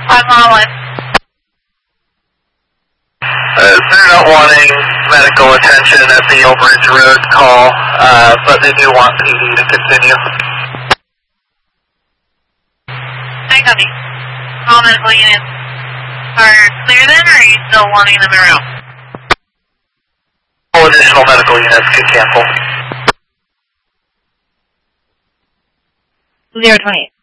511. They're not wanting medical attention at the Overage Road call, but they do want PD to continue. Hi, copy. All medical units are clear then, or are you still wanting them around? All additional medical units can cancel. 028.